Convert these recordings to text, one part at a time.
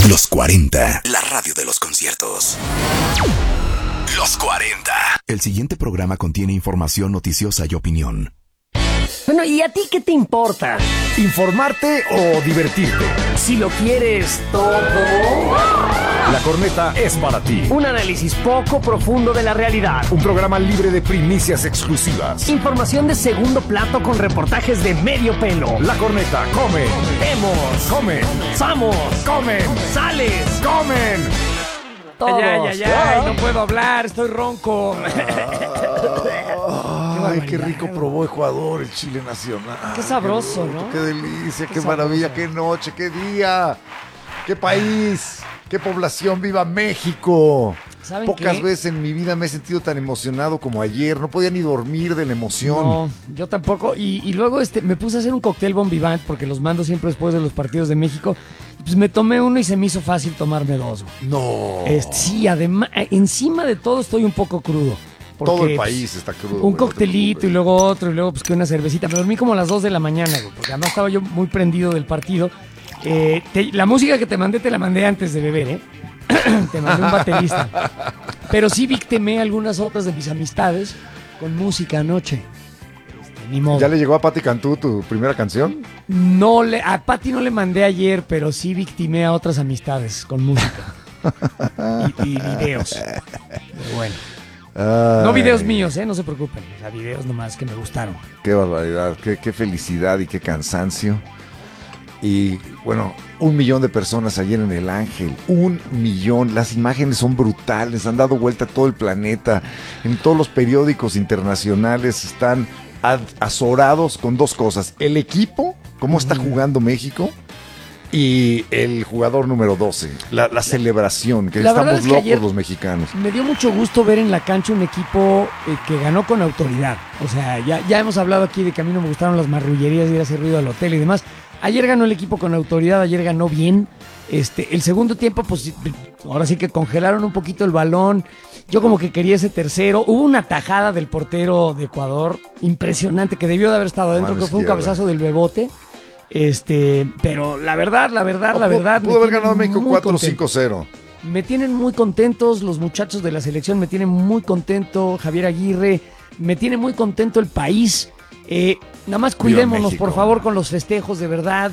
Los 40, la radio de los conciertos. Los 40. El siguiente programa contiene información noticiosa y opinión. Bueno, ¿y a ti qué te importa? ¿Informarte o divertirte? Si lo quieres todo. La Corneta es para ti. Un análisis poco profundo de la realidad. Un programa libre de primicias exclusivas. Información de segundo plato con reportajes de medio pelo. La Corneta come. Vemos. Come. Vamos. Comen. Sales. Comen. Todos. Ay, no puedo hablar, estoy ronco. Ay, qué rico probó Ecuador, el Chile Nacional. Qué sabroso, ¿no? Qué delicia, qué sabroso. maravilla, qué noche, qué día, qué país, qué población, viva México. ¿Saben Pocas qué? veces en mi vida me he sentido tan emocionado como ayer. No podía ni dormir de la emoción. No, yo tampoco. Y luego me puse a hacer un cóctel Bon Vivant porque los mando siempre después de los partidos de México. Pues me tomé uno y se me hizo fácil tomarme dos, güey. No. Sí, además, encima de todo estoy un poco crudo. Porque, Todo el país está crudo. Un güey, no te coctelito y preocupes. luego otro y luego pues que una cervecita. Me dormí como a las 2 de la mañana, güey, porque además estaba yo muy prendido del partido. La música que te la mandé antes de beber, ¿eh? Te mandé un baterista. Pero sí victimé algunas otras de mis amistades con música anoche. Ni modo. ¿Ya le llegó a Pati Cantú tu primera canción? A Pati no le mandé ayer, pero sí victimé a otras amistades con música. y videos. Pero bueno. No videos míos, no se preocupen. O sea, videos nomás que me gustaron. Qué barbaridad, qué felicidad y qué cansancio. Y bueno, 1 millón de personas ayer en el Ángel. 1 millón. Las imágenes son brutales. Han dado vuelta a todo el planeta. En todos los periódicos internacionales están azorados con dos cosas. El equipo, cómo está jugando México. Y el jugador número 12. La celebración, que La verdad estamos es que locos ayer los mexicanos. Me dio mucho gusto ver en la cancha un equipo que ganó con autoridad. O sea, ya hemos hablado aquí de que a mí no me gustaron las marrullerías de ir a hacer ruido al hotel y demás. Ayer ganó el equipo con autoridad, ayer ganó bien. El segundo tiempo, pues ahora sí que congelaron un poquito el balón. Yo como que quería ese tercero. Hubo una tajada del portero de Ecuador impresionante que debió de haber estado adentro, Mano que fue un izquierda. cabezazo del Bebote. Pero la verdad. Pudo haber ganado México muy contento. 4-5-0. Me tienen muy contentos los muchachos de la selección, me tienen muy contento Javier Aguirre, me tiene muy contento el país. Nada más cuidémonos, México. por favor, con los festejos, de verdad.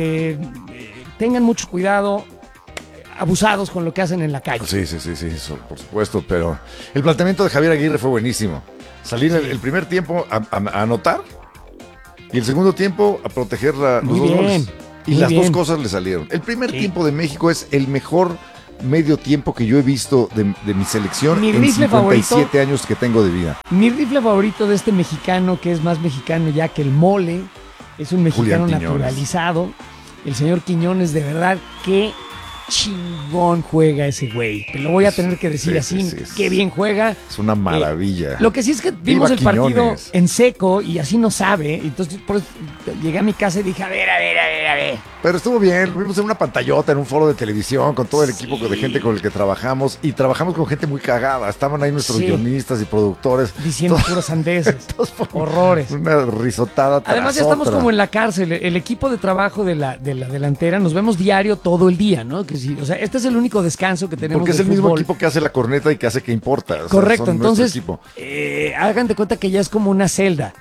Tengan mucho cuidado, abusados con lo que hacen en la calle. Sí, eso, por supuesto, pero el planteamiento de Javier Aguirre fue buenísimo. Salir el primer tiempo a anotar y el segundo tiempo a proteger los Muy dos bien, goles. Y muy las bien. dos cosas le salieron. El primer Sí. tiempo de México es el mejor medio tiempo que yo he visto de mi selección Mi en rifle 57 años que tengo de vida. Mi rifle favorito de este mexicano, que es más mexicano ya que el mole, es un mexicano Julián Quiñones. naturalizado. El señor Quiñones, de verdad, qué chingón juega ese güey. Te lo voy a tener que decir así, sí. qué bien juega. Es una maravilla. Lo que sí es que vimos Viva el partido Quiñones. en seco y así no sabe. Entonces por eso llegué a mi casa y dije, a ver. Pero estuvo bien, vimos en una pantallota, en un foro de televisión, con todo el equipo de gente con el que trabajamos, y trabajamos con gente muy cagada. Estaban ahí nuestros Sí. guionistas y productores. Diciendo puras sandeces, horrores. Una risotada tras Además ya estamos otra. como en la cárcel, el equipo de trabajo de la delantera, nos vemos diario todo el día, ¿no? Que sí, o sea, este es el único descanso que tenemos. Porque es del el mismo fútbol. equipo que hace la corneta y que hace que importa. O sea, Correcto, son nuestro entonces, equipo. Hagan de cuenta que ya es como una celda.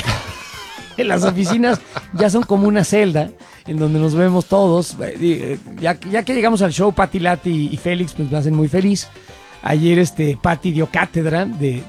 En las oficinas ya son como una celda en donde nos vemos todos. Ya que llegamos al show, Pati Lati y Félix pues me hacen muy feliz. Ayer Pati dio cátedra del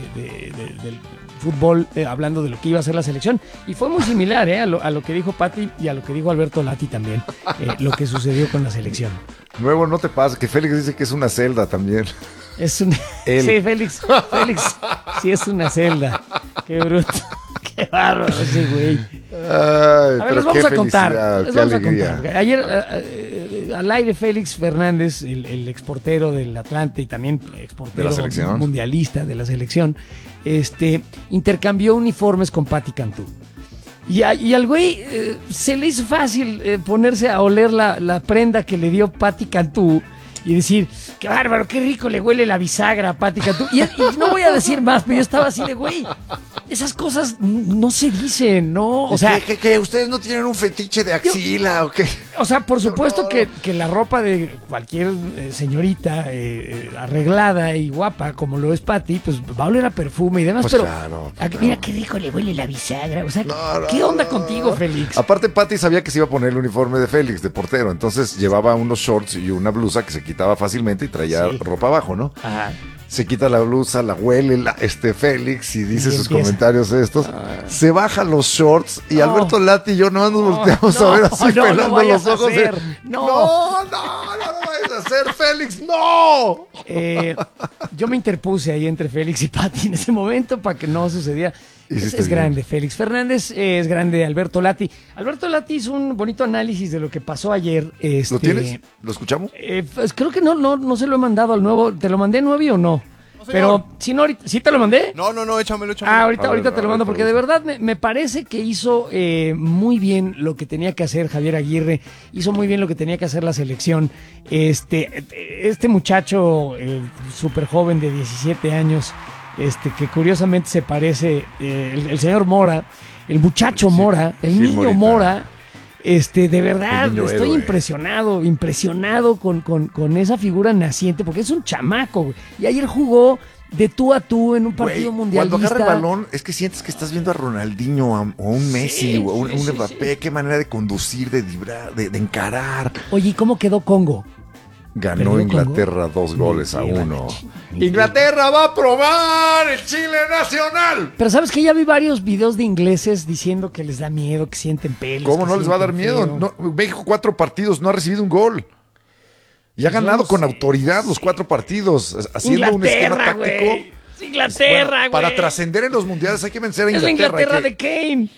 fútbol, hablando de lo que iba a hacer la selección, y fue muy similar a lo que dijo Pati y a lo que dijo Alberto Lati también, lo que sucedió con la selección. Luego no te pasa que Félix dice que es una celda también. Es un... Él. Sí, Félix, sí es una celda. Qué bruto, qué bárbaro ese güey. Ay, A ver, pero les vamos qué a contar. felicidad, Les qué vamos a alegría. contar. Ayer al aire Félix Fernández, el exportero del Atlante y también exportero De la selección. mundialista de la selección, intercambió uniformes con Pati Cantú. Y al güey se le hizo fácil ponerse a oler la prenda que le dio Pati Cantú y decir, qué bárbaro, qué rico le huele la bisagra a Pati Cantú. Y no voy a decir más, pero yo estaba así de, güey, esas cosas no se dicen, ¿no? O sea, ¿Que ustedes no tienen un fetiche de axila o qué? O sea, por supuesto que la ropa de cualquier señorita arreglada y guapa, como lo es Pati, pues va a oler a perfume y demás, Pues pero claro, mira qué rico le huele la bisagra. O sea, ¿qué onda contigo, Félix? Aparte, Pati sabía que se iba a poner el uniforme de Félix, de portero, entonces llevaba unos shorts y una blusa que se quitaba fácilmente y traía ropa abajo, ¿no? Ajá. Se quita la blusa, la huele Félix y dice sus empieza. comentarios estos. Se baja los shorts y Alberto Lati y yo nomás nos volteamos a ver así pelando los ojos. No vayas a hacer, Félix, no. Yo me interpuse ahí entre Félix y Pati en ese momento para que no sucediera. Es grande, Félix Fernández, es grande Alberto Lati. Alberto Lati hizo un bonito análisis de lo que pasó ayer. ¿Lo tienes? ¿Lo escuchamos? Pues creo que no se lo he mandado al nuevo. ¿Te lo mandé, Nuevi, o no? Pero si no, ahorita, ¿sí te lo mandé? No, échamelo. Ahorita te lo mando, porque de verdad me parece que hizo muy bien lo que tenía que hacer Javier Aguirre, hizo muy bien lo que tenía que hacer la selección. Este muchacho súper joven de 17 años, que curiosamente se parece, el señor Mora, el muchacho Mora, el niño Mora. De verdad, estoy impresionado con esa figura naciente, porque es un chamaco, güey. Y ayer jugó de tú a tú en un partido mundialista. Cuando agarra el balón, es que sientes que estás viendo a Ronaldinho o un Messi o un Mbappé. Qué manera de conducir, de vibrar, de encarar. Oye, ¿y cómo quedó Congo? Ganó Inglaterra 2-1. Inglaterra va a probar el Chile nacional. Pero sabes que ya vi varios videos de ingleses diciendo que les da miedo, que sienten pelos. ¿Cómo no les va a dar miedo? No, México 4 partidos, no ha recibido un gol. Y ha ganado con autoridad los 4 partidos, haciendo un esquema táctico. Güey. Inglaterra, güey. Para trascender en los mundiales hay que vencer a Inglaterra. Es la Inglaterra de Kane.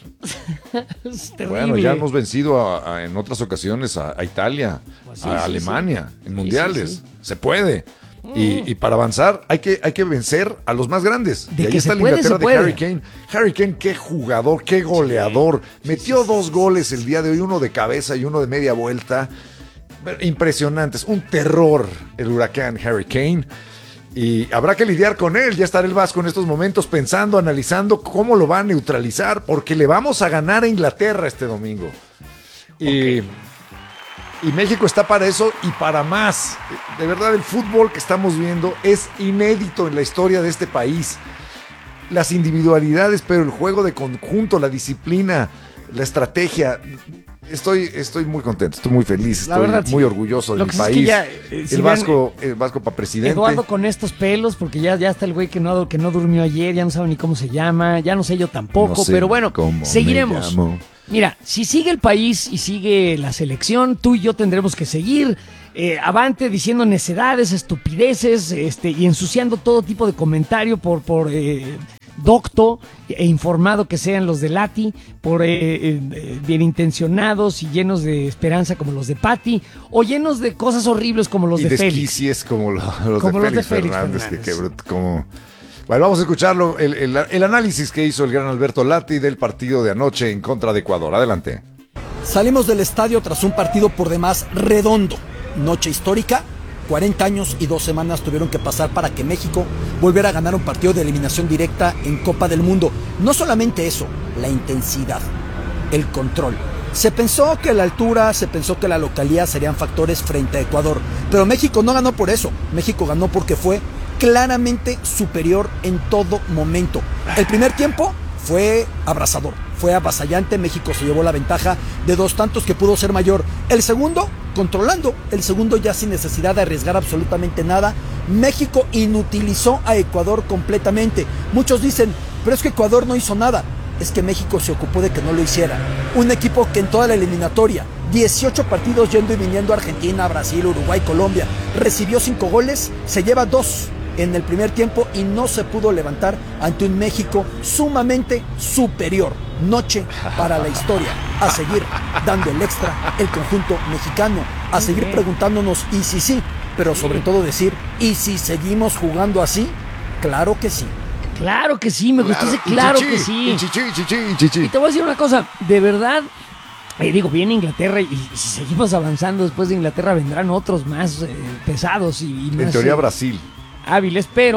Es terrible. Bueno, ya hemos vencido en otras ocasiones a Italia, pues a Alemania, en mundiales. Sí. Se puede. Y para avanzar hay que vencer a los más grandes. Y ahí está la Inglaterra de Harry Kane. Harry Kane, qué jugador, qué goleador. Metió 2 goles el día de hoy, uno de cabeza y uno de media vuelta. Impresionantes. Un terror el huracán Harry Kane. Y habrá que lidiar con él. Ya estará el Vasco en estos momentos pensando, analizando cómo lo va a neutralizar, porque le vamos a ganar a Inglaterra este domingo. Y México está para eso y para más. De verdad, el fútbol que estamos viendo es inédito en la historia de este país. Las individualidades, pero el juego de conjunto, la disciplina, la estrategia. Estoy muy contento, estoy muy feliz, estoy muy orgulloso de mi país. El Vasco para presidente. Eduardo con estos pelos, porque ya está el güey que no durmió ayer, ya no sabe ni cómo se llama, ya no sé yo tampoco, pero bueno, seguiremos. Mira, si sigue el país y sigue la selección, tú y yo tendremos que seguir avante diciendo necedades, estupideces, y ensuciando todo tipo de comentario por docto e informado que sean los de Lati, por bien intencionados y llenos de esperanza como los de Pati, o llenos de cosas horribles como los de Félix. Y como los de Félix Fernández. Bueno, vamos a escucharlo, el análisis que hizo el gran Alberto Lati del partido de anoche en contra de Ecuador. Adelante. Salimos del estadio tras un partido por demás redondo. Noche histórica. 40 años y 2 semanas tuvieron que pasar para que México volviera a ganar un partido de eliminación directa en Copa del Mundo. No solamente eso, la intensidad, el control. Se pensó que la altura, se pensó que la localidad serían factores frente a Ecuador, pero México no ganó por eso. México ganó porque fue claramente superior en todo momento. El primer tiempo fue abrasador, fue avasallante. México se llevó la ventaja de 2 tantos que pudo ser mayor. El segundo, controlando. El segundo ya sin necesidad de arriesgar absolutamente nada. México inutilizó a Ecuador completamente. Muchos dicen, pero es que Ecuador no hizo nada. Es que México se ocupó de que no lo hiciera. Un equipo que en toda la eliminatoria, 18 partidos yendo y viniendo a Argentina, Brasil, Uruguay, Colombia, recibió 5 goles, se lleva 2 en el primer tiempo y no se pudo levantar ante un México sumamente superior. Noche para la historia. A seguir dando el extra el conjunto mexicano. A seguir preguntándonos y si sí, pero sobre todo decir, ¿y si seguimos jugando así? Claro que sí. Claro que sí, me gustó ese claro que sí. Y te voy a decir una cosa, de verdad, viene Inglaterra y si seguimos avanzando después de Inglaterra vendrán otros más pesados y más... En teoría Brasil. Hábiles, pero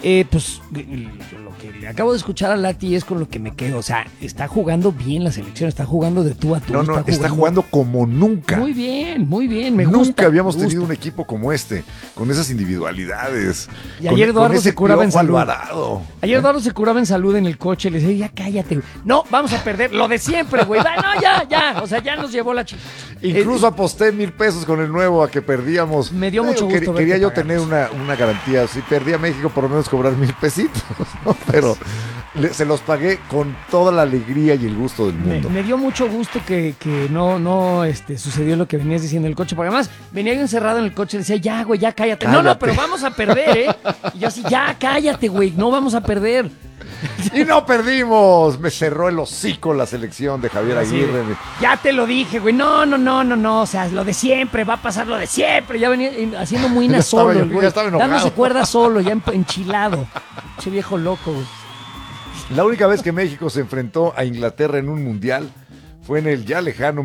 Pues lo que le acabo de escuchar a Lati es con lo que me quedo. O sea, está jugando bien la selección, está jugando de tú a tú. No, está jugando como nunca. Muy bien, me gusta. Nunca habíamos tenido un equipo como este, con esas individualidades. Y ayer Eduardo se curaba en salud. Ayer Eduardo se curaba en salud en el coche, le decía, ya cállate, güey. No, vamos a perder, lo de siempre, güey. No, ya, o sea, ya nos llevó la chica. Incluso aposté $1,000 con el nuevo a que perdíamos. Me dio mucho gusto. Quería yo tener una garantía, si perdía México, por lo menos cobrar $1,000, ¿no? Pero se los pagué con toda la alegría y el gusto del mundo. Me dio mucho gusto que no sucedió lo que venías diciendo en el coche, porque además venía yo encerrado en el coche y decía, ya, güey, ya cállate. No, pero vamos a perder, ¿eh? Y yo así, ya cállate, güey, no vamos a perder. Y no perdimos. Me cerró el hocico la selección de Javier Aguirre. Ya te lo dije, güey. No. O sea, lo de siempre, va a pasar lo de siempre. Ya venía haciendo muy solo, güey. Dándose cuerda solo, ya enchilado. Ese viejo loco, güey. La única vez que México se enfrentó a Inglaterra en un mundial fue en el ya lejano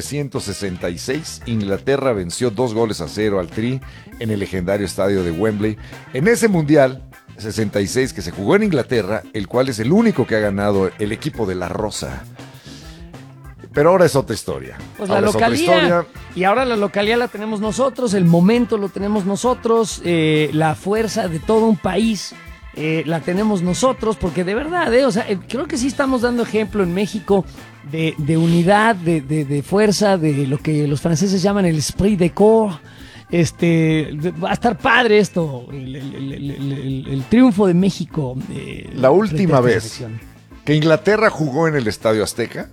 1966. Inglaterra venció 2-0 al Tri en el legendario estadio de Wembley. En ese mundial 66 que se jugó en Inglaterra, el cual es el único que ha ganado el equipo de la Rosa. Pero ahora es otra historia. Pues la localía. Y ahora la localidad la tenemos nosotros, el momento lo tenemos nosotros, la fuerza de todo un país la tenemos nosotros, porque de verdad, o sea, creo que sí estamos dando ejemplo en México de unidad, de fuerza, de lo que los franceses llaman el esprit de corps. Va a estar padre esto, el triunfo de México. La última vez que Inglaterra jugó en el Estadio Azteca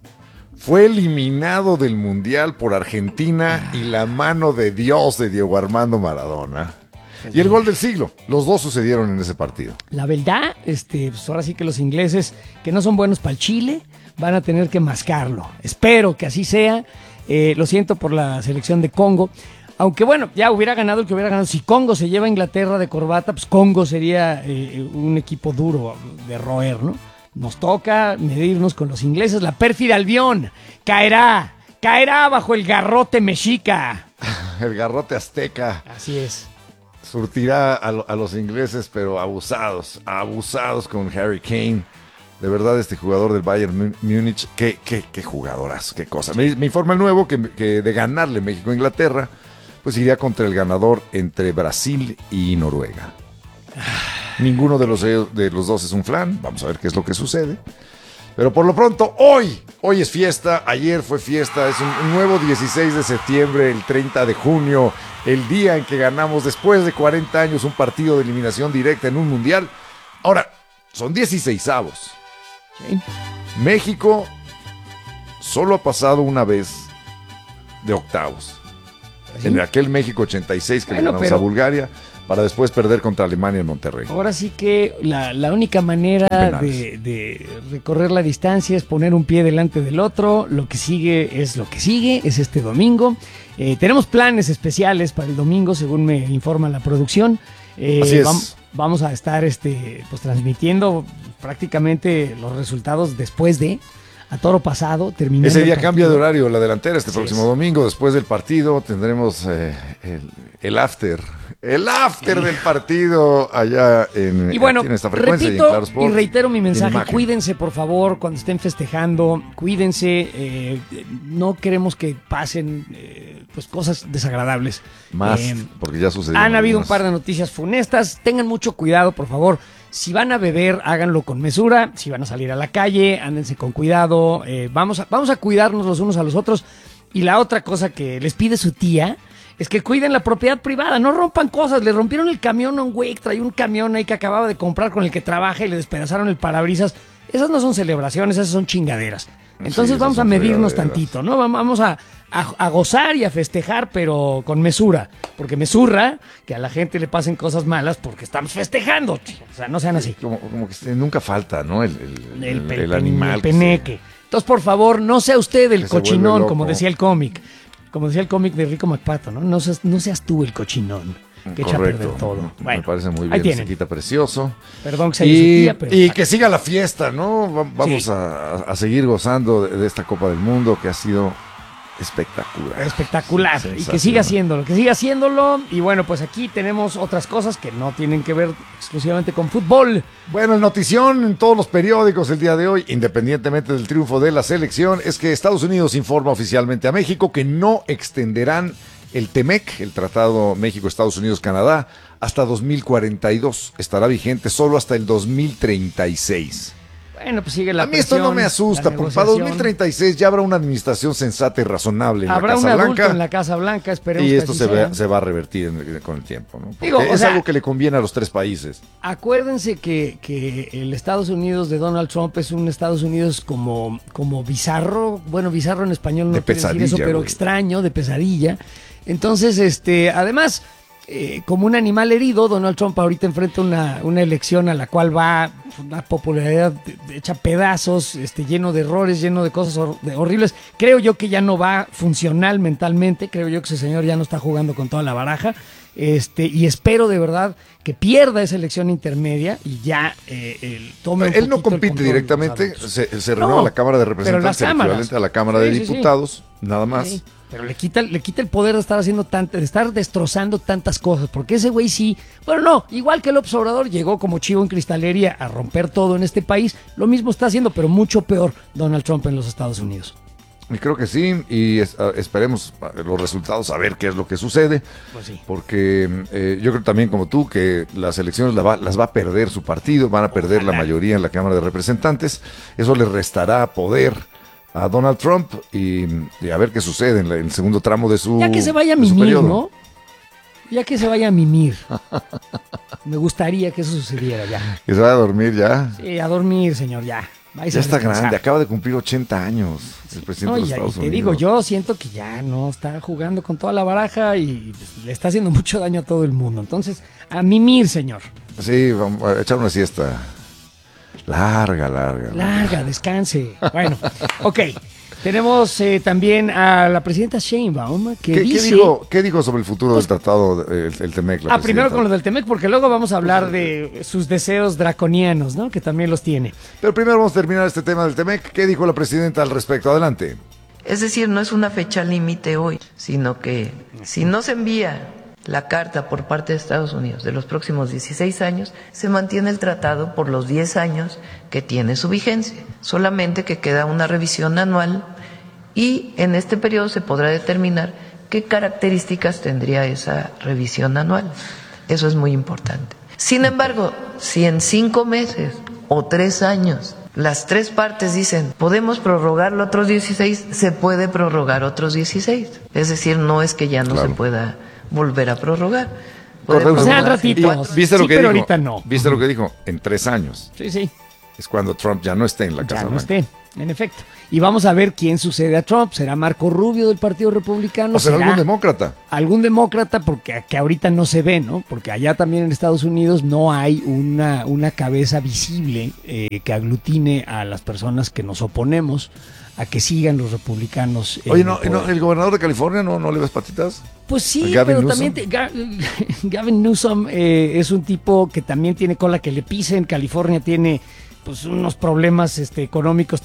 fue eliminado del Mundial por Argentina y la mano de Dios de Diego Armando Maradona. Y el gol del siglo, los dos sucedieron en ese partido. La verdad, pues ahora sí que los ingleses, que no son buenos para el Chile, van a tener que mascarlo. Espero que así sea. Lo siento por la selección de Congo. Aunque bueno, ya hubiera ganado el que hubiera ganado. Si Congo se lleva a Inglaterra de corbata, pues Congo sería un equipo duro de roer, ¿no? Nos toca medirnos con los ingleses. La pérfida Albión caerá bajo el garrote mexica. El garrote azteca. Así es. Surtirá a los ingleses, pero abusados con Harry Kane. De verdad, este jugador del Bayern Múnich, qué jugadorazo, qué cosa. Me informa el nuevo que de ganarle México a Inglaterra, pues iría contra el ganador entre Brasil y Noruega. Ninguno de los dos es un flan. Vamos a ver qué es lo que sucede. Pero por lo pronto, hoy es fiesta. Ayer fue fiesta. Es un nuevo 16 de septiembre, el 30 de junio, el día en que ganamos después de 40 años un partido de eliminación directa en un mundial. Ahora, son 16avos. Sí. México solo ha pasado una vez de octavos. ¿Sí? En aquel México 86 que le ganamos a Bulgaria, para después perder contra Alemania en Monterrey. Ahora sí que la única manera de recorrer la distancia es poner un pie delante del otro. Lo que sigue, es este domingo. Tenemos planes especiales para el domingo, según me informa la producción. Así es. Vamos a estar pues transmitiendo prácticamente los resultados después de a toro pasado, terminando. Ese día cambia de horario la delantera próximo domingo. Después del partido tendremos el after del partido allá en esta frecuencia. Repito, y en Claro Sport, y reitero mi mensaje: cuídense por favor cuando estén festejando, cuídense, no queremos que pasen pues cosas desagradables. Más, porque ya sucedió. Han habido un par de noticias funestas, tengan mucho cuidado por favor. Si van a beber, háganlo con mesura. Si van a salir a la calle, ándense con cuidado. Vamos a cuidarnos los unos a los otros. Y la otra cosa que les pide su tía es que cuiden la propiedad privada. No rompan cosas. Le rompieron el camión a un güey que traía un camión ahí que acababa de comprar con el que trabaja y le despedazaron el parabrisas. Esas no son celebraciones, esas son chingaderas. Entonces sí, vamos a medirnos tantito, ¿no? Vamos a gozar y a festejar, pero con mesura. Porque me zurra que a la gente le pasen cosas malas porque estamos festejando. O sea, no sean así. Como que nunca falta, ¿no? El animal. El peneque. Entonces, por favor, no sea usted el cochinón, como decía el cómic. Como decía el cómic de Rico McPato, ¿no? No seas tú el cochinón que echa a perder todo. Bueno, me parece muy bien. Se quita precioso. Perdón que se haya pero... Y que siga la fiesta, ¿no? Vamos a seguir gozando de esta Copa del Mundo que ha sido Espectacular. Sí, y que siga haciéndolo. Y bueno, pues aquí tenemos otras cosas que no tienen que ver exclusivamente con fútbol. Bueno, el notición en todos los periódicos el día de hoy, independientemente del triunfo de la selección, es que Estados Unidos informa oficialmente a México que no extenderán el TEMEC, el Tratado México-Estados Unidos-Canadá, hasta 2042. Estará vigente solo hasta el 2036. Bueno, pues sigue la A mí esto no me asusta, porque para 2036 ya habrá una administración sensata y razonable en habrá la Casa un Blanca. adulto en la Casa Blanca, esperemos y que esto así se va a revertir con el tiempo, ¿no? Digo, es algo que le conviene a los tres países. Acuérdense que el Estados Unidos de Donald Trump es un Estados Unidos como bizarro. Bueno, bizarro en español no de quiere decir eso, pero extraño, de pesadilla. Entonces, además, como un animal herido, Donald Trump ahorita enfrenta una elección a la cual va una popularidad hecha pedazos, lleno de errores, lleno de cosas horribles. Creo yo que ya no va funcional mentalmente, creo yo que ese señor ya no está jugando con toda la baraja. Y espero de verdad que pierda esa elección intermedia y ya tome un Él no poquito el compite control, directamente, se renueva la Cámara de Representantes, el equivalente a la Cámara de Diputados, nada más. Sí. Pero le quita el poder de estar de estar destrozando tantas cosas, porque ese güey sí, bueno, no, igual que López Obrador llegó como chivo en cristalería a romper todo en este país, lo mismo está haciendo, pero mucho peor Donald Trump en los Estados Unidos. Y creo que sí, y esperemos los resultados, a ver qué es lo que sucede, pues sí. Porque yo creo también como tú que las elecciones las va a perder su partido, van a perder la mayoría en la Cámara de Representantes, eso le restará poder a Donald Trump y a ver qué sucede en el segundo tramo de su ya que se vaya a mimir, ¿no? Ya que se vaya a mimir. Me gustaría que eso sucediera ya. Que se vaya a dormir ya. Sí, a dormir, señor, ya. Ya está grande, acaba de cumplir 80 años el presidente de los Estados Unidos. Te digo, yo siento que ya no está jugando con toda la baraja y le está haciendo mucho daño a todo el mundo. Entonces, a mimir, señor. Sí, vamos a echar una siesta. Larga, descanse. Bueno, ok. Tenemos también a la presidenta Sheinbaum que dice... ¿Qué dijo sobre el futuro del tratado, el TEMEC? Primero con lo del TEMEC, porque luego vamos a hablar de sus deseos draconianos, ¿no? Que también los tiene. Pero primero vamos a terminar este tema del TEMEC. ¿Qué dijo la presidenta al respecto? Adelante. Es decir, no es una fecha límite hoy, sino que si no se envía la carta por parte de Estados Unidos de los próximos 16 años, se mantiene el tratado por los 10 años que tiene su vigencia. Solamente que queda una revisión anual y en este periodo se podrá determinar qué características tendría esa revisión anual. Eso es muy importante. Sin embargo, si en 5 meses o 3 años las tres partes dicen, podemos prorrogarlo otros 16, se puede prorrogar otros 16. Es decir, no es que ya no se pueda volver a prorrogar. O sea, al ratito. ¿Viste lo que pero dijo? Ahorita no. ¿Viste lo que dijo? En 3 años. Sí. Es cuando Trump ya no esté en la Casa Blanca. Ya no esté, en efecto. Y vamos a ver quién sucede a Trump. ¿Será Marco Rubio del Partido Republicano? ¿O será algún demócrata? Algún demócrata, porque que ahorita no se ve, ¿no? Porque allá también en Estados Unidos no hay una cabeza visible que aglutine a las personas que nos oponemos a que sigan los republicanos. Oye, ¿el gobernador de California no le ves patitas? Pues sí, pero también Gavin Newsom es un tipo que también tiene cola que le pisen. California tiene pues unos problemas económicos,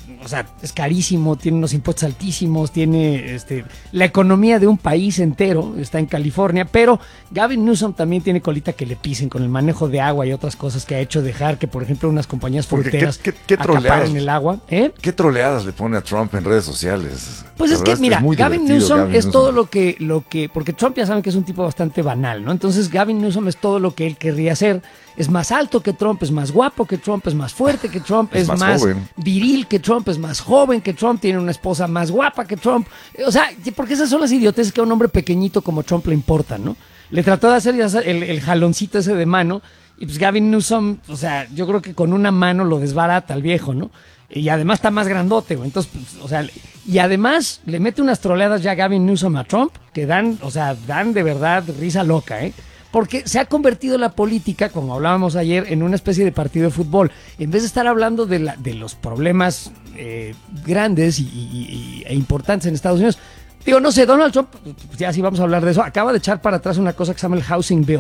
es carísimo, tiene unos impuestos altísimos, tiene la economía de un país entero está en California, pero Gavin Newsom también tiene colita que le pisen con el manejo de agua y otras cosas que ha hecho dejar que, por ejemplo, unas compañías fruteras acaparen el agua. ¿Qué troleadas le pone a Trump en redes sociales? Pues es que, mira, Gavin Newsom es todo lo que, porque Trump ya saben que es un tipo bastante banal, ¿no? Entonces Gavin Newsom es todo lo que él querría hacer. Es más alto que Trump, es más guapo que Trump, es más fuerte que Trump, es más viril que Trump, es más joven que Trump, tiene una esposa más guapa que Trump. O sea, porque esas son las idioteces que a un hombre pequeñito como Trump le importan, ¿no? Le trató de hacer el jaloncito ese de mano y pues Gavin Newsom, o sea, yo creo que con una mano lo desbarata al viejo, ¿no? Y además está más grandote, güey. Entonces, pues, o sea, y además le mete unas troleadas ya Gavin Newsom a Trump que dan de verdad risa loca, ¿eh? Porque se ha convertido la política, como hablábamos ayer, en una especie de partido de fútbol. En vez de estar hablando de los problemas grandes e importantes en Estados Unidos. Digo, no sé, Donald Trump, ya sí vamos a hablar de eso, acaba de echar para atrás una cosa que se llama el Housing Bill,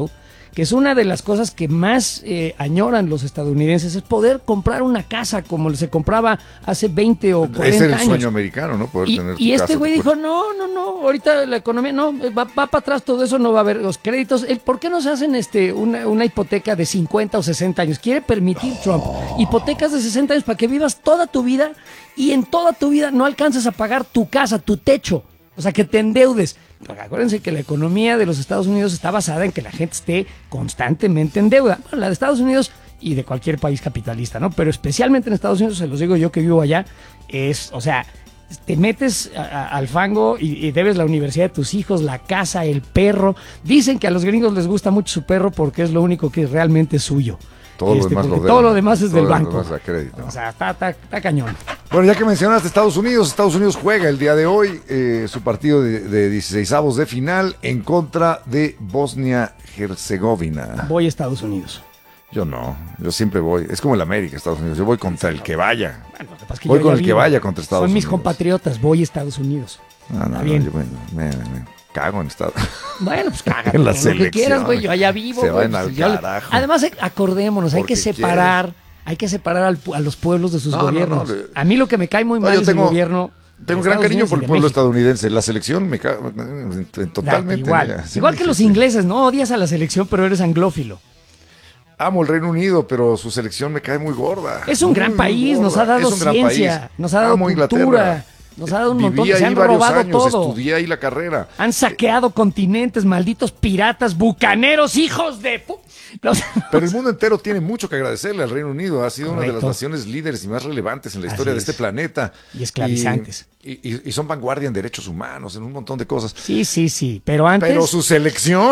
que es una de las cosas que más añoran los estadounidenses, es poder comprar una casa como se compraba hace 20 o 40 años. Ese era el sueño americano, ¿no? Poder tener tu y este casa, güey dijo, no, ahorita la economía, no, va para atrás todo eso, no va a haber los créditos. ¿Por qué no se hacen una hipoteca de 50 o 60 años? Quiere permitir Trump hipotecas de 60 años para que vivas toda tu vida y en toda tu vida no alcances a pagar tu casa, tu techo. O sea, que te endeudes. Porque acuérdense que la economía de los Estados Unidos está basada en que la gente esté constantemente en deuda. Bueno, la de Estados Unidos y de cualquier país capitalista, ¿no? Pero especialmente en Estados Unidos, se los digo yo que vivo allá, o sea, te metes al fango y debes la universidad de tus hijos, la casa, el perro. Dicen que a los gringos les gusta mucho su perro porque es lo único que es realmente suyo. Todo lo demás es del banco. Crédito. O sea, está cañón. Bueno, ya que mencionaste Estados Unidos juega el día de hoy su partido de 16avos de final en contra de Bosnia-Herzegovina. Voy a Estados Unidos. Yo no, yo siempre voy. Es como el América, Estados Unidos. Yo voy contra el que vaya. Bueno, lo que pasa es que voy yo con ya el que vaya contra Estados Unidos. Son mis compatriotas, voy a Estados Unidos. No, bien. yo me cago en Estados Unidos. Bueno, pues cágate. En la lo selección. que quieras, güey, yo allá vivo. Se güey, van pues, al carajo. Además, acordémonos, hay que separar a los pueblos de sus gobiernos. A mí lo que me cae muy mal es el gobierno. Tengo gran cariño por el pueblo estadounidense. La selección me cae totalmente. Igual que los ingleses, ¿no? Odias a la selección, pero eres anglófilo. Amo el Reino Unido, pero su selección me cae muy gorda. Es un gran país, nos ha dado ciencia, nos ha dado cultura, nos ha dado un montón, se han robado todo. Estudié ahí la carrera. Han saqueado continentes, malditos piratas, bucaneros, hijos de... Pero el mundo entero tiene mucho que agradecerle al Reino Unido. Ha sido Correcto. una de las naciones líderes y más relevantes en la historia de este planeta. Y esclavizantes. Y son vanguardia en derechos humanos, en un montón de cosas. Sí, pero antes... Pero su selección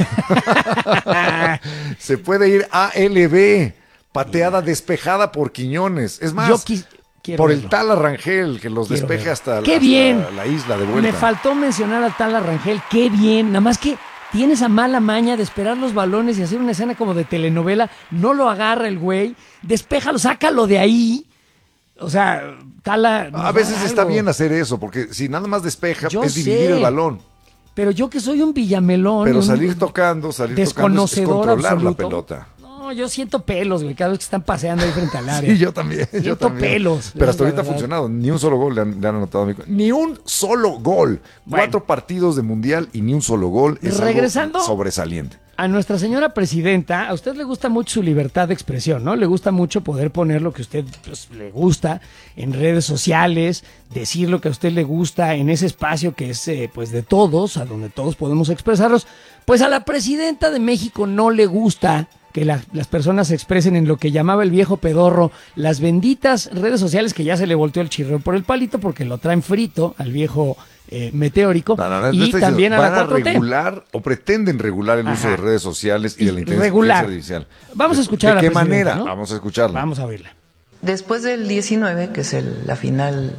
se puede ir a ALB, pateada despejada por Quiñones. Es más, por el tal Rangel, que los despeje hasta la isla de vuelta. Me faltó mencionar al tal Rangel, qué bien. Nada más que tiene esa mala maña de esperar los balones y hacer una escena como de telenovela. No lo agarra el güey, despéjalo, sácalo de ahí. O sea, Tala... A veces está bien hacer eso, porque si nada más despeja, es dividir el balón. Pero yo que soy un villamelón... Pero salir tocando es controlar absoluto. La pelota. No, yo siento pelos, güey, cada vez que están paseando ahí frente al área. Sí, yo también. Pelos. Pero hasta ahorita ha funcionado. Ni un solo gol le han anotado. Ni un solo gol. Bueno. 4 partidos de mundial y ni un solo gol. Es algo sobresaliente. A nuestra señora presidenta, a usted le gusta mucho su libertad de expresión, ¿no? Le gusta mucho poder poner lo que a usted le gusta en redes sociales, decir lo que a usted le gusta en ese espacio que es pues de todos, a donde todos podemos expresarlos. Pues a la presidenta de México no le gusta que las personas se expresen en lo que llamaba el viejo pedorro, las benditas redes sociales, que ya se le volteó el chirrón por el palito porque lo traen frito al viejo meteórico, y también a la 4T. Van a regular o pretenden regular el uso de redes sociales y de la inteligencia artificial. Vamos a escuchar a la presidenta. ¿De qué manera? ¿No? Vamos a escucharla. Vamos a oírla. Después del 19, que es la final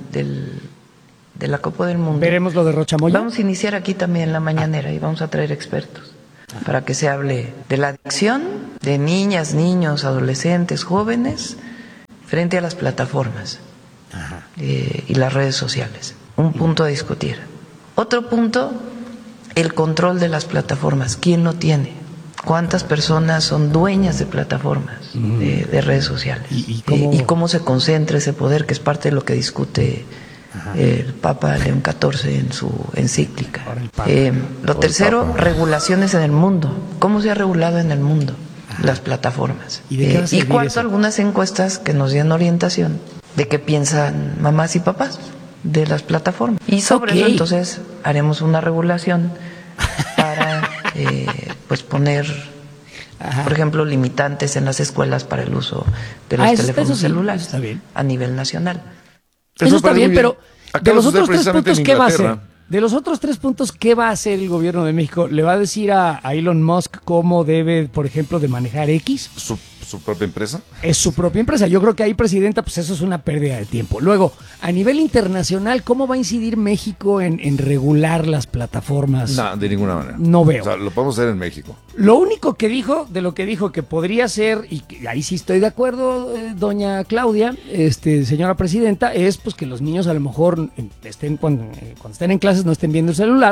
de la Copa del Mundo, veremos lo de Rochamoya. Vamos a iniciar aquí también la mañanera y vamos a traer expertos para que se hable de la adicción de niñas, niños, adolescentes, jóvenes frente a las plataformas y las redes sociales. Un punto a discutir. Otro punto, el control de las plataformas. ¿Quién lo tiene? ¿Cuántas personas son dueñas de plataformas de redes sociales? ¿Y cómo se concentra ese poder, que es parte de lo que discute el Papa León XIV en su encíclica? Lo tercero, regulaciones en el mundo. ¿Cómo se ha regulado en el mundo las plataformas? ¿Y cuánto algunas encuestas que nos dieron orientación de qué piensan mamás y papás de las plataformas? Y sobre eso entonces haremos una regulación para pues poner, por ejemplo, limitantes en las escuelas para el uso de los teléfonos celulares a nivel nacional. Eso está bien, pero de los otros 3 puntos, ¿qué va a hacer? De los otros 3 puntos, ¿qué va a hacer el gobierno de México? ¿Le va a decir a Elon Musk cómo debe, por ejemplo, de manejar X? ¿Su propia empresa? Es su propia empresa. Yo creo que ahí, presidenta, pues eso es una pérdida de tiempo. Luego, a nivel internacional, ¿cómo va a incidir México en regular las plataformas? No, de ninguna manera. No veo. O sea, lo podemos hacer en México. Lo único que dijo, que podría ser, y ahí sí estoy de acuerdo, doña Claudia, señora presidenta, es pues que los niños a lo mejor estén cuando estén en clases no estén viendo el celular,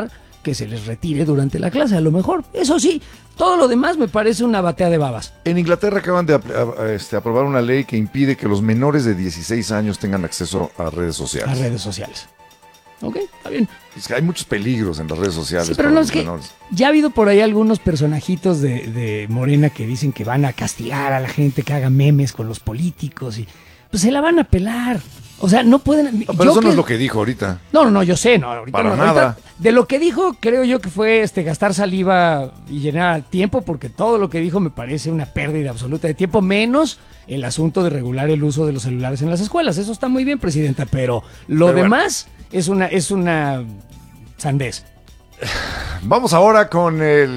que se les retire durante la clase, a lo mejor. Eso sí, todo lo demás me parece una batea de babas. En Inglaterra acaban de aprobar una ley que impide que los menores de 16 años tengan acceso a redes sociales. A redes sociales. Ok, está bien. Es que hay muchos peligros en las redes sociales. Sí, pero no, es que ya ha habido por ahí algunos personajitos de Morena que dicen que van a castigar a la gente que haga memes con los políticos y pues se la van a pelar. O sea, no pueden... No, pero eso no es lo que dijo ahorita. No, yo sé, no, ahorita para no, nada. Ahorita, de lo que dijo, creo yo que fue gastar saliva y llenar tiempo, porque todo lo que dijo me parece una pérdida absoluta de tiempo, menos el asunto de regular el uso de los celulares en las escuelas. Eso está muy bien, presidenta, pero demás es una sandez. Vamos ahora con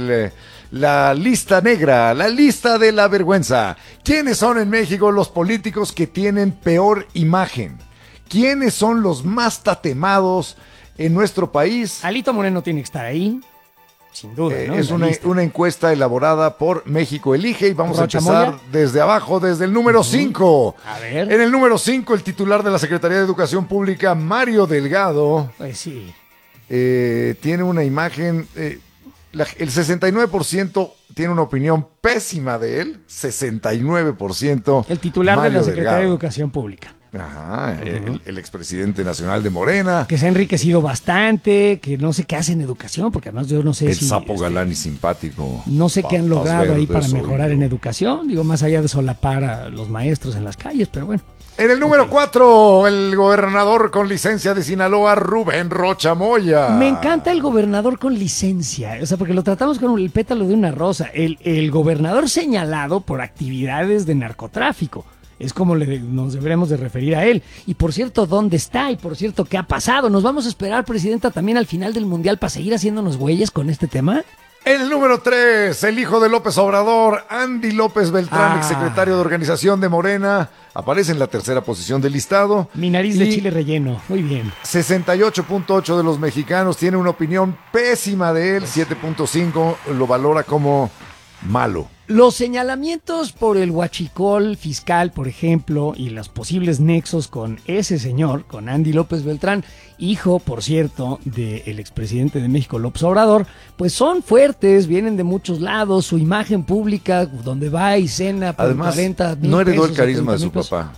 la lista negra, la lista de la vergüenza. ¿Quiénes son en México los políticos que tienen peor imagen? ¿Quiénes son los más tatemados en nuestro país? Alito Moreno tiene que estar ahí, sin duda, ¿no? Es una encuesta elaborada por México Elige y vamos a empezar desde abajo, desde el número 5. A ver. En el número 5, el titular de la Secretaría de Educación Pública, Mario Delgado. Pues sí. Tiene una imagen... el 69% tiene una opinión pésima de él, 69%. El titular Mario de la Secretaría Delgado. de Educación Pública. Ajá, el expresidente nacional de Morena. Que se ha enriquecido bastante, que no sé qué hace en educación, porque además yo no sé el si... El sapo galán y simpático. No sé qué han logrado ahí para mejorar en educación, digo, más allá de solapar a los maestros en las calles, pero bueno. En el número 4, el gobernador con licencia de Sinaloa, Rubén Rocha Moya. Me encanta el gobernador con licencia, o sea, porque lo tratamos con el pétalo de una rosa. El gobernador señalado por actividades de narcotráfico. Es como nos deberemos de referir a él. Y por cierto, ¿dónde está? Y por cierto, ¿qué ha pasado? ¿Nos vamos a esperar, presidenta, también al final del Mundial para seguir haciéndonos güeyes con este tema? En el número 3, el hijo de López Obrador, Andy López Beltrán, exsecretario de Organización de Morena, aparece en la tercera posición del listado. Mi nariz de chile relleno, muy bien. 68.8 de los mexicanos tiene una opinión pésima de él, 7.5 lo valora como malo. Los señalamientos por el huachicol fiscal, por ejemplo, y los posibles nexos con ese señor, con Andy López Beltrán, hijo, por cierto, del expresidente de México, López Obrador, pues son fuertes, vienen de muchos lados, su imagen pública, donde va y cena por además, 40 mil no heredó pesos, el carisma de su pesos. papá.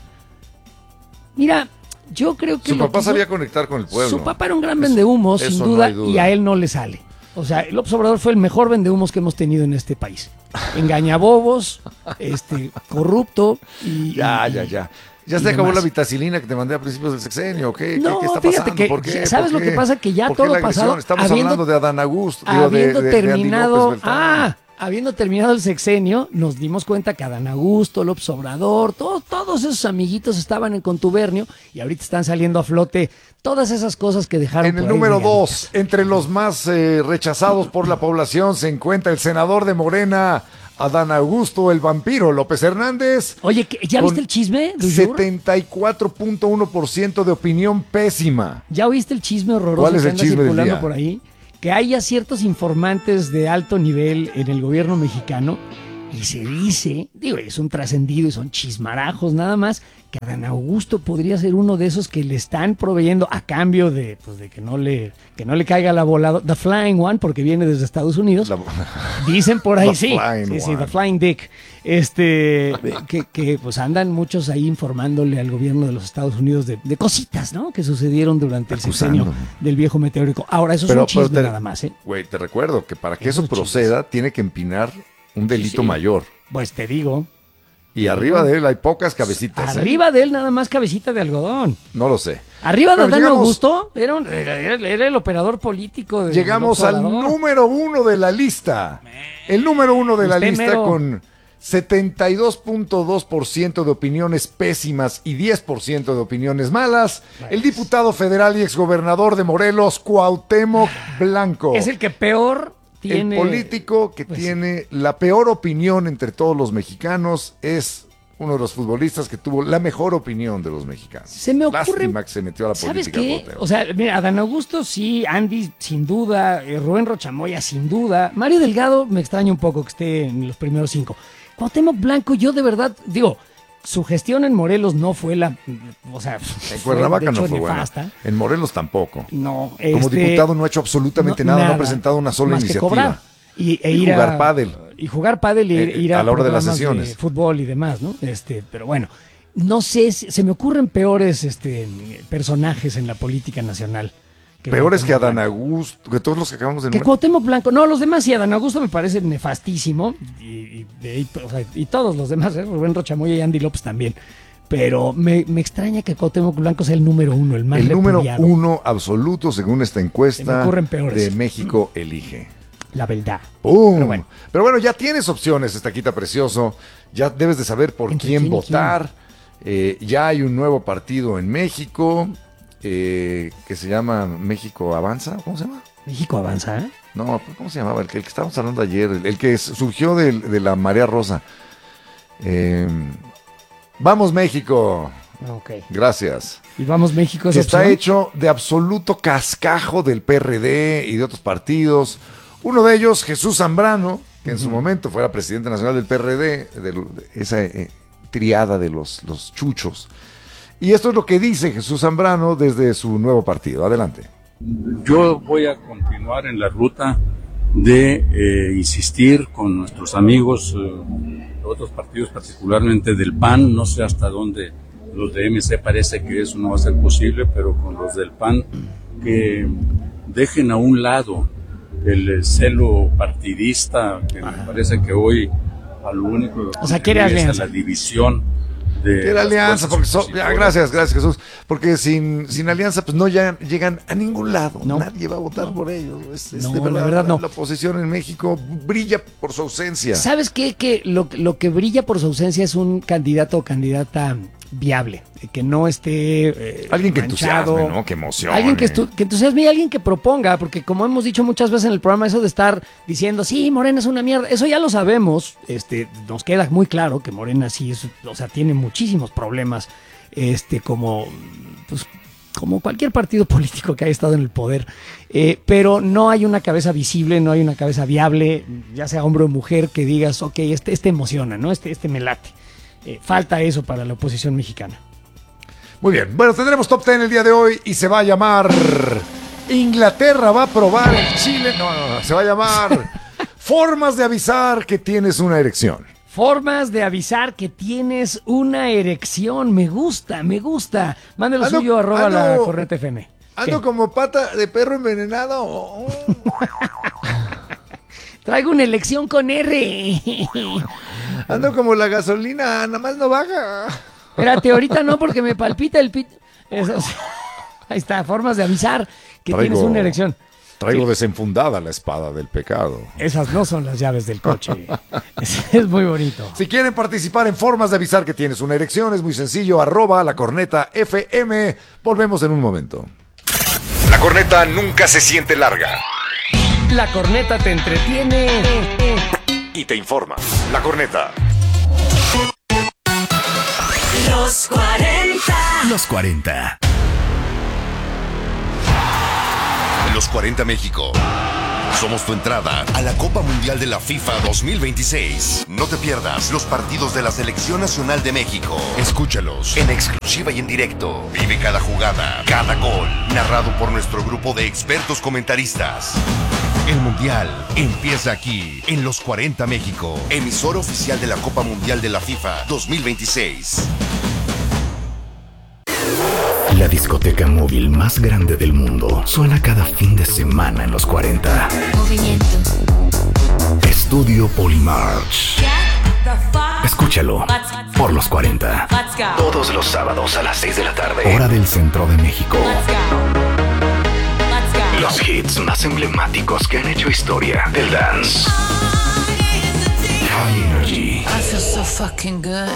Mira, yo creo que... Su papá sabía conectar con el pueblo. Su papá era un gran vendehumos, sin duda, no y a él no le sale. O sea, López Obrador fue el mejor vendehumos que hemos tenido en este país. Engañabobos, corrupto y... Ya. ¿Ya se acabó la vitacilina que te mandé a principios del sexenio? ¿Qué está pasando? Que, ¿Por qué? ¿Sabes lo que pasa? Que ya todo pasado... Estamos hablando de Adán Augusto. Habiendo terminado... De habiendo terminado el sexenio, nos dimos cuenta que Adán Augusto, López Obrador, todos esos amiguitos estaban en contubernio y ahorita están saliendo a flote todas esas cosas que dejaron. En el número 2, entre los más rechazados por la población, se encuentra el senador de Morena, Adán Augusto, el vampiro López Hernández. Oye, ¿ya viste el chisme? 74.1% de opinión pésima. ¿Ya oíste el chisme horroroso ¿Cuál es que el anda chisme del circulando día? por ahí? Que haya ciertos informantes de alto nivel en el gobierno mexicano y se dice, digo, es un trascendido y son chismarajos nada más, que Adán Augusto podría ser uno de esos que le están proveyendo a cambio de que no le caiga la volada, The Flying One, porque viene desde Estados Unidos. Dicen por ahí, sí, The Flying Dick. Que pues andan muchos ahí informándole al gobierno de los Estados Unidos de cositas, ¿no? Que sucedieron durante el sexenio del viejo meteórico. Ahora, eso es un chisme nada más, ¿eh? Güey, te recuerdo que para que eso proceda, tiene que empinar un delito mayor. Pues te digo. Y arriba de él hay pocas cabecitas. Arriba de él nada más cabecita de algodón. No lo sé. Arriba de Adán Augusto era el operador político. Llegamos al número 1 de la lista. El número 1 de la lista con 72.2% de opiniones pésimas y 10% de opiniones malas. El diputado federal y exgobernador de Morelos, Cuauhtémoc Blanco. Es el que peor... El político que tiene la peor opinión entre todos los mexicanos es uno de los futbolistas que tuvo la mejor opinión de los mexicanos. Se me ocurre... Lástima que se metió a la ¿sabes política. qué? O sea, mira, Adán Augusto sí, Andy sin duda, Rubén Rocha Moya sin duda, Mario Delgado me extraña un poco que esté en los primeros 5. Cuauhtémoc Blanco, yo de verdad, digo... su gestión en Morelos no fue en Cuernavaca no fue buena. En Morelos tampoco. No, como diputado no ha hecho absolutamente nada, no ha presentado una sola más iniciativa. Que cobrar y jugar pádel. Y jugar pádel y ir a la hora de las sesiones. De fútbol y demás, ¿no? Pero bueno, no sé, se me ocurren peores personajes en la política nacional. Peores que Adán Augusto, que todos los que acabamos de nombrar. Que Cuauhtémoc Blanco, no, los demás sí, Adán Augusto me parece nefastísimo, y todos los demás, Rubén Rocha Moya y Andy López también. Pero me extraña que Cuauhtémoc Blanco sea el número uno, el más repudiado. El número uno absoluto, según esta encuesta de México Elige. La verdad. ¡Pum! Pero bueno, ya tienes opciones, Estaquita Precioso. Ya debes de saber por quién votar. Ya hay un nuevo partido en México. Que se llama México Avanza, ¿cómo se llama? México Avanza, ¿eh? No, ¿cómo se llamaba? El que estábamos hablando ayer, el que surgió de la Marea Rosa. Vamos México. Okay. Gracias. Y Vamos México. Que está hecho de absoluto cascajo del PRD y de otros partidos. Uno de ellos, Jesús Zambrano, que en su momento fuera presidente nacional del PRD, de esa triada de los chuchos. Y esto es lo que dice Jesús Zambrano desde su nuevo partido. Adelante. Yo voy a continuar en la ruta de insistir con nuestros amigos de otros partidos, particularmente del PAN. No sé hasta dónde los de MC parece que eso no va a ser posible, pero con los del PAN, que dejen a un lado el celo partidista, que me parece que hoy a lo único que es la división. Quiere alianza, porque gracias Jesús, porque sin alianza pues no llegan a ningún lado, nadie va a votar por ellos. La verdad no. La oposición en México brilla por su ausencia. ¿Sabes qué? Que lo que brilla por su ausencia es un candidato o candidata viable, que no esté alguien que manchado, entusiasme, ¿no? Que emocione. Alguien que entusiasme y alguien que proponga, porque como hemos dicho muchas veces en el programa, eso de estar diciendo, sí, Morena es una mierda, eso ya lo sabemos, nos queda muy claro que Morena sí es, tiene muchísimos problemas, como cualquier partido político que haya estado en el poder, pero no hay una cabeza visible, no hay una cabeza viable, ya sea hombre o mujer, que digas, ok, este emociona, ¿no? Este me late. Falta eso para la oposición mexicana. Muy bien, bueno, tendremos Top 10 el día de hoy y se va a llamar Inglaterra va a probar el Chile. No, se va a llamar Formas de avisar que tienes una erección. Formas de avisar que tienes una erección. Me gusta. Mándelo suyo @ la Corneta FM. Ando como pata de perro envenenado. Traigo una elección con R. Ando como la gasolina, nada más no baja. Espérate, ahorita no, porque me palpita el pito. Ahí está, formas de avisar que tienes una erección. Traigo desenfundada la espada del pecado. Esas no son las llaves del coche. Es muy bonito. Si quieren participar en formas de avisar que tienes una erección, es muy sencillo, @ la Corneta FM. Volvemos en un momento. La corneta nunca se siente larga. La corneta te entretiene y te informa. La corneta. Los 40. Los 40. Los 40 México. Somos tu entrada a la Copa Mundial de la FIFA 2026. No te pierdas los partidos de la Selección Nacional de México. Escúchalos en exclusiva y en directo. Vive cada jugada, cada gol, narrado por nuestro grupo de expertos comentaristas. El Mundial empieza aquí, en Los 40 México, emisora oficial de la Copa Mundial de la FIFA 2026. La discoteca móvil más grande del mundo suena cada fin de semana en Los 40. Movimiento. Estudio Polymarch. Escúchalo por Los 40. Todos los sábados a las 6 de la tarde. Hora del centro de México. Los hits más emblemáticos que han hecho historia del dance. High Energy. I feel so fucking good.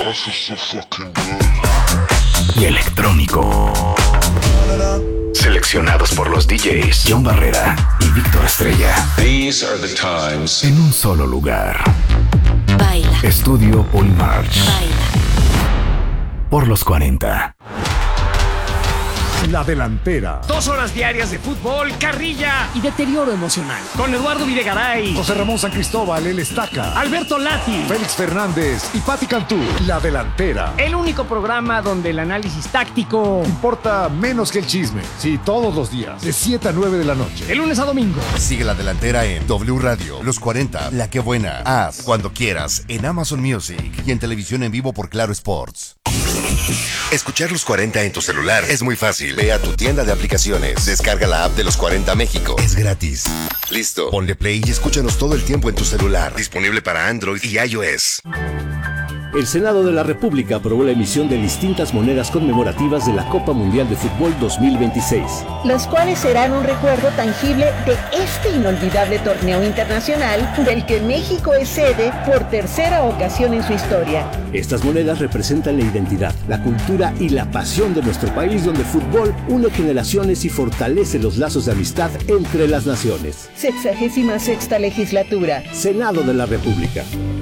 Y electrónico. Seleccionados por los DJs John Barrera y Víctor Estrella. These are the times. En un solo lugar. Baila. Estudio Polymarch. Baila. Por Los 40. La Delantera. 2 horas diarias de fútbol, carrilla y deterioro emocional. Con Eduardo Videgaray, José Ramón San Cristóbal, el Estaca. Alberto Lati. Félix Fernández y Pati Cantú. La Delantera. El único programa donde el análisis táctico Importa menos que el chisme. Sí, todos los días, de 7 a 9 de la noche. de lunes a domingo. Sigue La Delantera en W Radio, Los 40, La Que Buena, Haz, cuando quieras, en Amazon Music y en televisión en vivo por Claro Sports. Escuchar Los 40 en tu celular es muy fácil. Ve a tu tienda de aplicaciones, descarga la app de Los 40 México. Es gratis. Listo. Ponle play y escúchanos todo el tiempo en tu celular. Disponible para Android y iOS. El Senado de la República aprobó la emisión de distintas monedas conmemorativas de la Copa Mundial de Fútbol 2026. Las cuales serán un recuerdo tangible de este inolvidable torneo internacional del que México es sede por tercera ocasión en su historia. Estas monedas representan la identidad, la cultura y la pasión de nuestro país, donde el fútbol une generaciones y fortalece los lazos de amistad entre las naciones. 66ª legislatura. Senado de la República.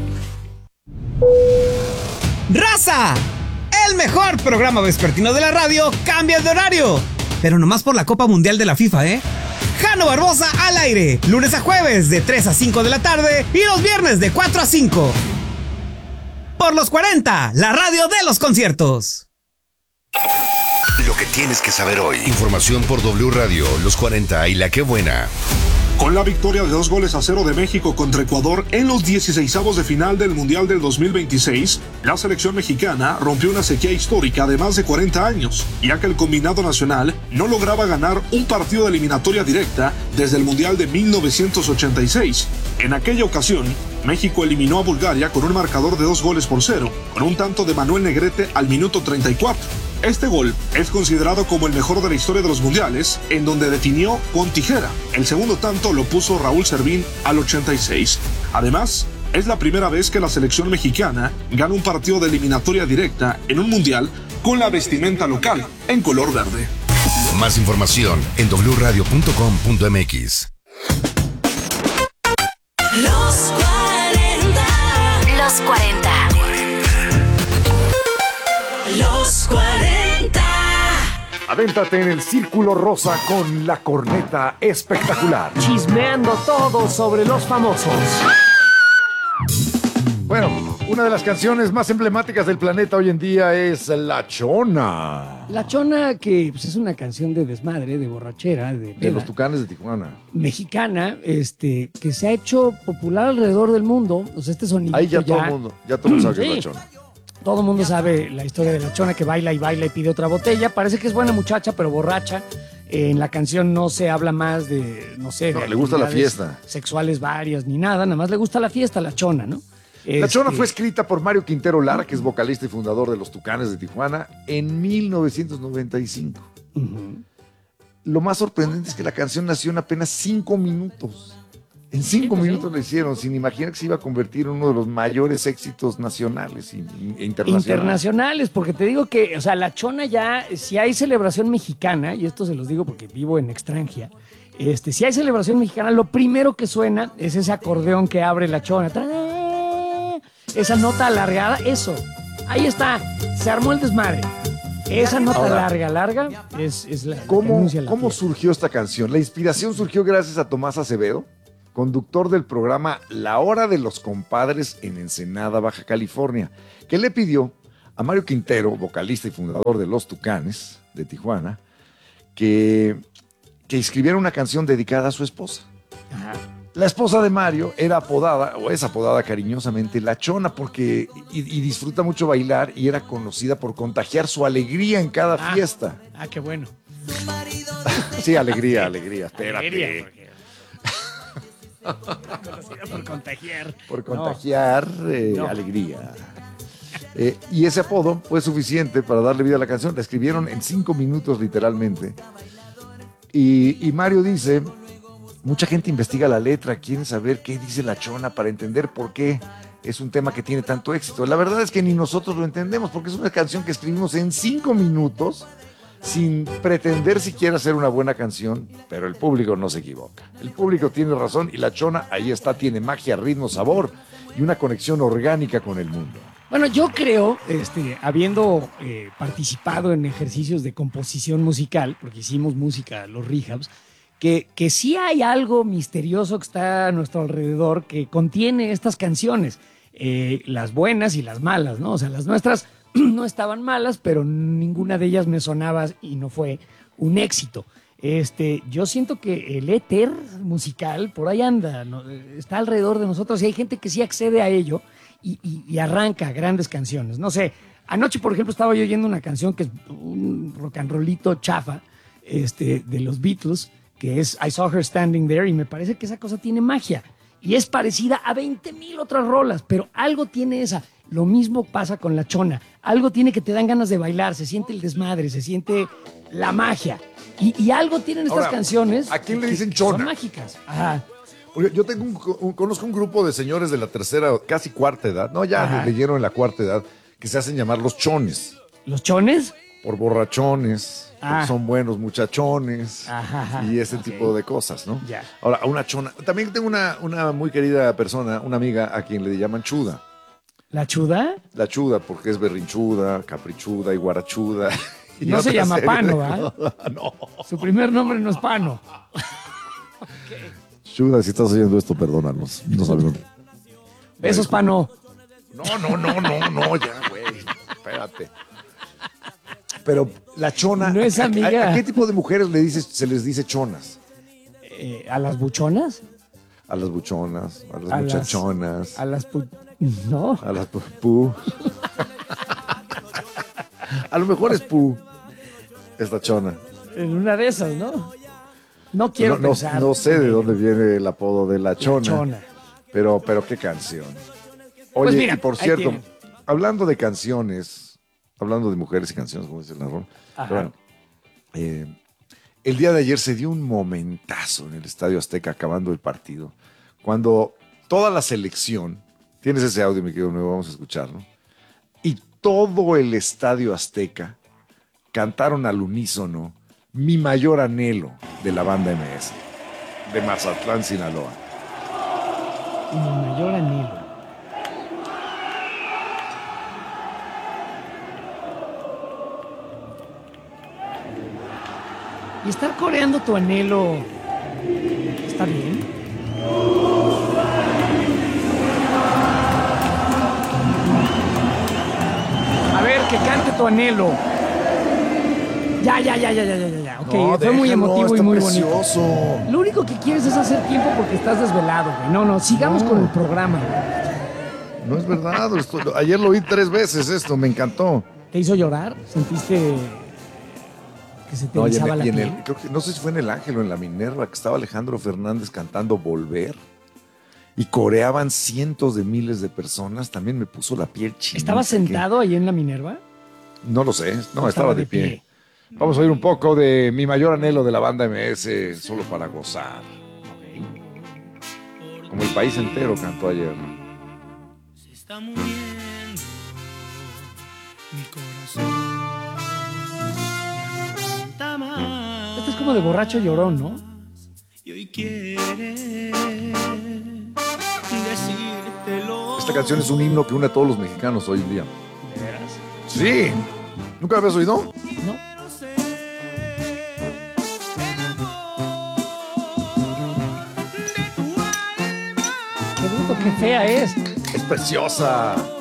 ¡Raza! El mejor programa vespertino de la radio cambia de horario, pero nomás por la Copa Mundial de la FIFA, ¿eh? Jano Barbosa al aire, lunes a jueves de 3 a 5 de la tarde y los viernes de 4 a 5. Por Los 40, la radio de los conciertos. Lo que tienes que saber hoy. Información por W Radio, Los 40 y La Que Buena. Con la victoria de 2-0 de México contra Ecuador en los 16avos de final del Mundial del 2026, la selección mexicana rompió una sequía histórica de más de 40 años, ya que el combinado nacional no lograba ganar un partido de eliminatoria directa desde el Mundial de 1986. En aquella ocasión, México eliminó a Bulgaria con un marcador de 2-0, con un tanto de Manuel Negrete al minuto 34. Este gol es considerado como el mejor de la historia de los mundiales, en donde definió con tijera. El segundo tanto lo puso Raúl Servín al 86. Además, es la primera vez que la selección mexicana gana un partido de eliminatoria directa en un mundial con la vestimenta local, en color verde. Más información en wradio.com.mx. Los 40. Los 40. Los 40. Adéntrate en el Círculo Rosa con la corneta espectacular. Chismeando todo sobre los famosos. Bueno, una de las canciones más emblemáticas del planeta hoy en día es La Chona. La Chona, que pues, es una canción de desmadre, de borrachera, de los Tucanes de Tijuana. Mexicana, que se ha hecho popular alrededor del mundo. O sea, este sonido ahí ya todo el mundo sabe que es La Chona. Todo el mundo sabe la historia de La Chona, que baila y baila y pide otra botella. Parece que es buena muchacha, pero borracha. En la canción no se habla más de, no sé, le gusta la fiesta. Sexuales varias ni nada, nada más le gusta la fiesta, La Chona, ¿no? La Chona fue escrita por Mario Quintero Lara, que es vocalista y fundador de los Tucanes de Tijuana, en 1995. Uh-huh. Lo más sorprendente es que la canción nació en apenas 5 minutos. En 5 minutos la hicieron, sin imaginar que se iba a convertir en uno de los mayores éxitos nacionales e internacionales. Internacionales, porque te digo que, o sea, La Chona ya, si hay celebración mexicana, y esto se los digo porque vivo en extranjera, si hay celebración mexicana, lo primero que suena es ese acordeón que abre La Chona. Esa nota alargada, eso. Ahí está, se armó el desmadre. Esa nota Ahora, larga es la ¿Cómo surgió esta canción? La inspiración surgió gracias a Tomás Acevedo, conductor del programa La Hora de los Compadres en Ensenada, Baja California, que le pidió a Mario Quintero, vocalista y fundador de Los Tucanes de Tijuana, que escribiera una canción dedicada a su esposa. Ajá. La esposa de Mario era apodada, o es apodada cariñosamente, La Chona, porque y disfruta mucho bailar y era conocida por contagiar su alegría en cada fiesta. Qué bueno. Sí, alegría, espérate. Alegría, por contagiar. Por contagiar alegría. Y ese apodo fue suficiente para darle vida a la canción. La escribieron en 5 minutos literalmente. Y Mario dice, mucha gente investiga la letra, quiere saber qué dice La Chona para entender por qué es un tema que tiene tanto éxito. La verdad es que ni nosotros lo entendemos, porque es una canción que escribimos en 5 minutos sin pretender siquiera hacer una buena canción, pero el público no se equivoca. El público tiene razón y La Chona ahí está, tiene magia, ritmo, sabor y una conexión orgánica con el mundo. Bueno, yo creo, habiendo participado en ejercicios de composición musical, porque hicimos música, los rehabs, que sí hay algo misterioso que está a nuestro alrededor que contiene estas canciones, las buenas y las malas, ¿no? O sea, las nuestras no estaban malas, pero ninguna de ellas me sonaba y no fue un éxito. Yo siento que el éter musical por ahí anda, ¿no? Está alrededor de nosotros y hay gente que sí accede a ello y arranca grandes canciones. No sé, anoche, por ejemplo, estaba yo oyendo una canción que es un rock and rollito chafa de los Beatles, que es I Saw Her Standing There, y me parece que esa cosa tiene magia. Y es parecida a 20,000 otras rolas, pero algo tiene esa. Lo mismo pasa con La Chona. Algo tiene que te dan ganas de bailar, se siente el desmadre, se siente la magia. Y algo tienen estas canciones. ¿A quién le dicen chona? Son mágicas. Ajá. Porque yo conozco un grupo de señores de la tercera, casi cuarta edad, no, ya leyeron en la cuarta edad, que se hacen llamar los chones. ¿Los chones? Por borrachones, porque son buenos muchachones y ese tipo de cosas, ¿no? Ya. Ahora, una chona. También tengo una muy querida persona, una amiga a quien le llaman chuda. ¿La chuda? La chuda, porque es berrinchuda, caprichuda y guarachuda. Y no se llama Pano, ¿verdad? No. Su primer nombre no es Pano. Chuda, si estás oyendo esto, perdónanos. No sabemos. Besos, Pano. No, ya, güey. Espérate. Pero la chona. No es amiga. ¿A qué tipo de mujeres se les dice chonas? ¿A las buchonas? A las buchonas, a las muchachonas. A las no. A las pu. A lo mejor es pu. Esta chona. En una de esas, ¿no? No quiero pensar. No sé de dónde viene el apodo de la chona. La chona. Pero qué canción. Oye, Pues mira, y por cierto, hablando de canciones, hablando de mujeres y canciones, como dice el narrador, bueno, el día de ayer se dio un momentazo en el Estadio Azteca acabando el partido, cuando toda la selección, tienes ese audio, mi querido Nuevo, vamos a escucharlo, y todo el Estadio Azteca cantaron al unísono Mi Mayor Anhelo de la banda MS, de Mazatlán, Sinaloa. Mi Mayor Anhelo. Y estar coreando tu anhelo, ¿está bien? A ver, que cante tu anhelo. Ya. Ok, No, fue muy emotivo y muy precioso. bonito. Lo único que quieres es hacer tiempo porque estás desvelado, güey. No, sigamos con el programa, güey. No es verdad. Ayer lo vi 3 veces esto, me encantó. ¿Te hizo llorar? ¿Sentiste que se te erizaba la piel? Creo que, no sé si fue en El Ángel o en La Minerva, que estaba Alejandro Fernández cantando Volver. Y coreaban cientos de miles de personas. También me puso la piel chinita. ¿Estabas sentado ahí en La Minerva? No lo sé. No, estaba de pie. Vamos a oír un poco de Mi Mayor Anhelo de la banda MS, solo para gozar. Como el país entero cantó ayer. Se está muriendo mi corazón. Este es como de borracho llorón, ¿no? Y hoy quiere decírtelo. Esta canción es un himno que une a todos los mexicanos hoy en día. ¿De veras? Sí. ¿Nunca la habías oído? No. Qué bruto, qué fea es. Es preciosa.